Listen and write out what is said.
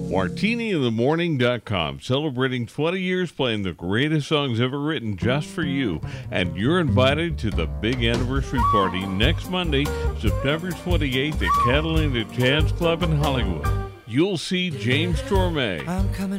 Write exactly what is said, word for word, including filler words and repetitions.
Martini in the Morning dot com, celebrating twenty years playing the greatest songs ever written just for you. And you're invited to the big anniversary party next Monday, September twenty-eighth at Catalina Jazz Club in Hollywood. You'll see James Torme,